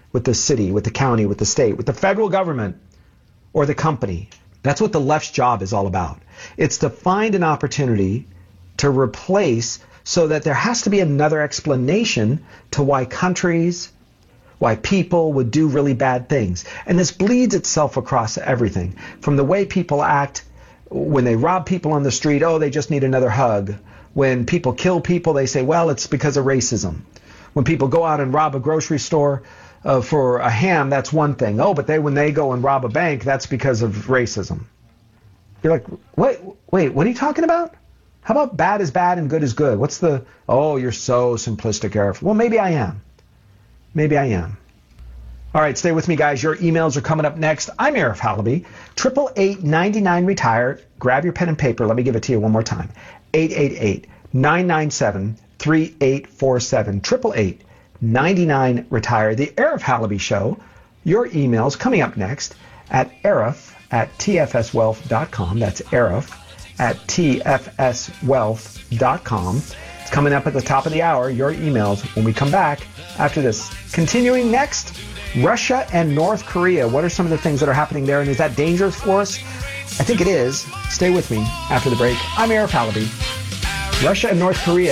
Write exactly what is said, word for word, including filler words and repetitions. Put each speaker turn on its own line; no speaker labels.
with the city, with the county, with the state, with the federal government, or the company. That's what the left's job is all about. It's to find an opportunity to replace so that there has to be another explanation to why countries, why people would do really bad things. And this bleeds itself across everything. From the way people act when they rob people on the street, oh, they just need another hug. When people kill people, they say, well, it's because of racism. When people go out and rob a grocery store uh, for a ham, that's one thing. Oh, but they when they go and rob a bank, that's because of racism. You're like, wait, wait, what are you talking about? How about bad is bad and good is good? What's the, oh, you're so simplistic, Arif. Well, maybe I am. Maybe I am. All right, stay with me, guys. Your emails are coming up next. I'm Arif Halaby. Triple eight ninety nine retire. Grab your pen and paper. Let me give it to you one more time. eight eight eight nine nine seven three eight four seven. Triple eight ninety nine retire. The Arif Halaby Show. Your emails coming up next at Arif at T F S wealth dot com. That's Arif at T F S wealth dot com. It's coming up at the top of the hour. Your emails when we come back after this. Continuing next. Russia and North Korea. What are some of the things that are happening there? And is that dangerous for us? I think it is. Stay with me after the break. I'm Arif Halaby. Russia and North Korea.